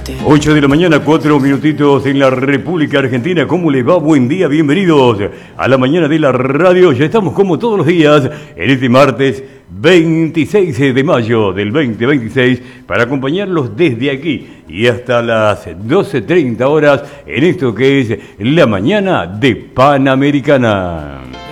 8 de la mañana, 4 minutitos en la República Argentina. ¿Cómo les va? Buen día, bienvenidos a la mañana de la radio. Ya estamos como todos los días en este martes 26 de mayo del 2026 para acompañarlos desde aquí y hasta las 12:30 horas en esto que es la mañana de Panamericana.